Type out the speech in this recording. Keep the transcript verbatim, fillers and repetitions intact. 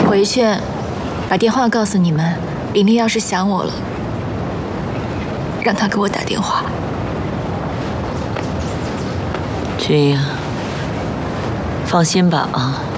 回去，把电话告诉你们，玲玲要是想我了，让她给我打电话。 君英，放心吧啊。